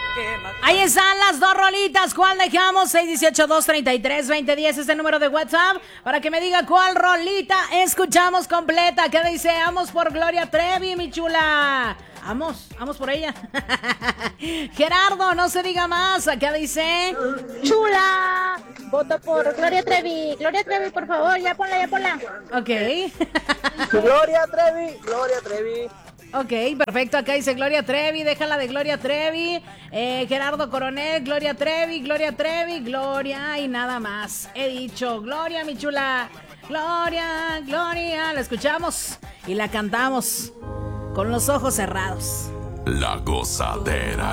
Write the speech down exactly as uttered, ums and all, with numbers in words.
Ahí están las dos rolitas. ¿Cuál dejamos? seis uno ocho, dos tres tres, dos cero uno cero es el número de WhatsApp para que me diga cuál rolita escuchamos completa. ¿Qué dice? Vamos por Gloria Trevi, mi chula. Vamos, vamos por ella. Gerardo, no se diga más. ¿Qué dice? Chula, voto por Gloria Trevi. Gloria Trevi, por favor, ya ponla, ya ponla. Ok. Gloria Trevi, Gloria Trevi. Ok, perfecto. Acá dice Gloria Trevi, déjala de Gloria Trevi. Eh, Gerardo Coronel, Gloria Trevi, Gloria Trevi, Gloria y nada más. He dicho, Gloria, mi chula. Gloria, Gloria. La escuchamos y la cantamos con los ojos cerrados. La Gozadera.